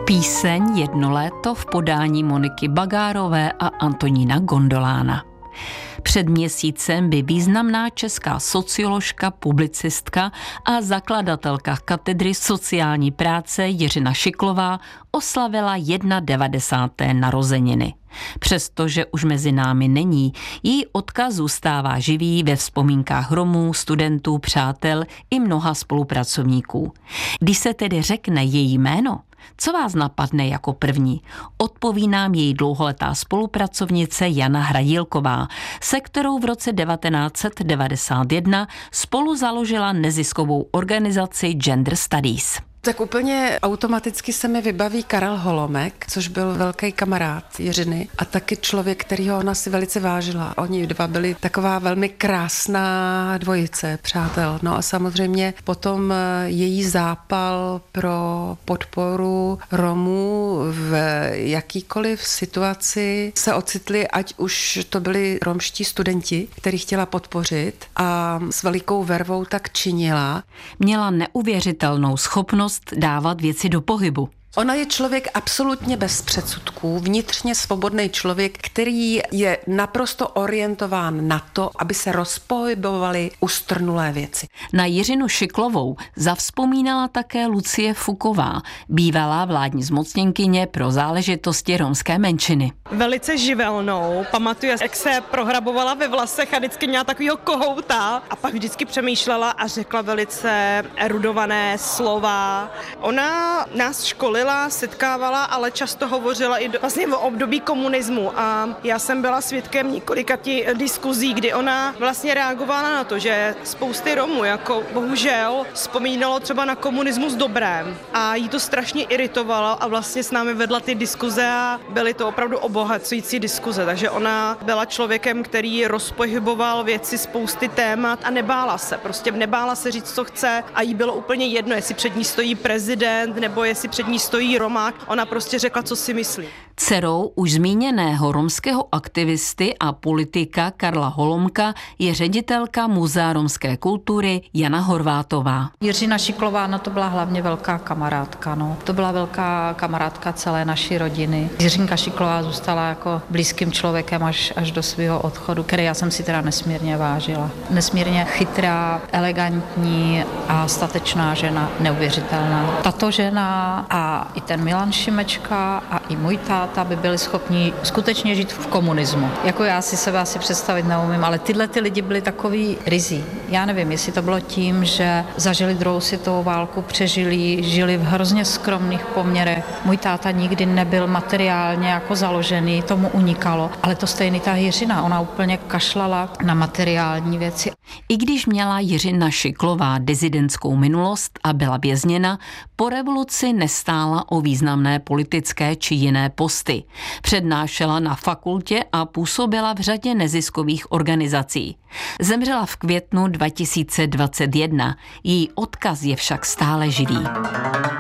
Píseň Jedno léto v podání Moniky Bagárové a Antonína Gondolána. Před měsícem by významná česká socioložka, publicistka a zakladatelka katedry sociální práce Jiřina Šiklová oslavila 91. narozeniny. Přestože už mezi námi není, její odkaz zůstává živý ve vzpomínkách Romů, studentů, přátel i mnoha spolupracovníků. Když se tedy řekne její jméno, co vás napadne jako první? Odpoví nám její dlouholetá spolupracovnice Jana Hradílková, se kterou v roce 1991 spolu založila neziskovou organizaci Gender Studies. Tak úplně automaticky se mi vybaví Karel Holomek, což byl velký kamarád Jiřiny a taky člověk, kterýho ona si velice vážila. Oni dva byli taková velmi krásná dvojice přátel. No a samozřejmě potom její zápal pro podporu Romů v jakýkoliv situaci se ocitli, ať už to byli romští studenti, který chtěla podpořit a s velikou vervou tak činila. Měla neuvěřitelnou schopnost dávat věci do pohybu. Ona je člověk absolutně bez předsudků, vnitřně svobodný člověk, který je naprosto orientován na to, aby se rozpohybovaly ustrnulé věci. Na Jiřinu Šiklovou zavzpomínala také Lucie Fuková, bývalá vládní zmocněnkyně pro záležitosti romské menšiny. Velice živelnou, pamatuju, jak se prohrabovala ve vlasech a vždycky měla takovýho kohouta a pak vždycky přemýšlela a řekla velice erudované slova. Ona nás školila, setkávala, ale často hovořila i vlastně v období komunismu a já jsem byla svědkem několika diskuzí, kdy ona vlastně reagovala na to, že spousty Romů jako bohužel vzpomínalo třeba na komunismus dobrém a jí to strašně iritovalo a vlastně s námi vedla ty diskuze a byly to opravdu obohacující diskuze, takže ona byla člověkem, který rozpohyboval věci, spousty témat a nebála se říct, co chce a jí bylo úplně jedno, jestli před ní stojí prezident nebo jestli před ní stojí Romák, ona prostě řekla, co si myslí. Dcerou už zmíněného romského aktivisty a politika Karla Holomka je ředitelka Muzea romské kultury Jana Horvátová. Jiřina Šiklová, to byla hlavně velká kamarádka. To byla velká kamarádka celé naší rodiny. Jiřinka Šiklová zůstala jako blízkým člověkem až do svého odchodu, který já jsem si teda nesmírně vážila. Nesmírně chytrá, elegantní a statečná žena, neuvěřitelná. Tato žena a i ten Milan Šimečka a i můj táta by byli schopni skutečně žít v komunismu. Jako já si sebe asi představit neumím, ale tyhle ty lidi byli takový rizí. Já nevím, jestli to bylo tím, že zažili druhou světovou válku, přežili, žili v hrozně skromných poměrech. Můj táta nikdy nebyl materiálně jako založený, tomu unikalo, ale to stejný ta Jiřina, ona úplně kašlala na materiální věci. I když měla Jiřina Šiklová dizidentskou minulost a byla vězněna, po revoluci nestála o významné politické či jiné posty. Přednášela na fakultě a působila v řadě neziskových organizací. Zemřela v květnu 2021. Její odkaz je však stále živý.